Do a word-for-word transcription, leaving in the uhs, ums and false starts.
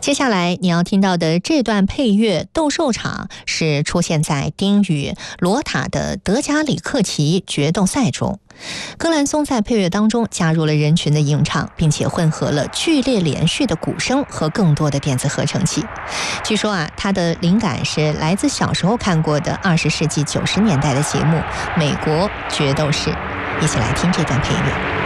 接下来你要听到的这段配乐斗兽场是出现在丁与罗塔的德加里克旗决斗赛中。格兰松在配乐当中加入了人群的吟唱，并且混合了剧烈连续的鼓声和更多的电子合成器。据说啊，他的灵感是来自小时候看过的二十世纪九十年代的节目《美国决斗士》。一起来听这段配乐。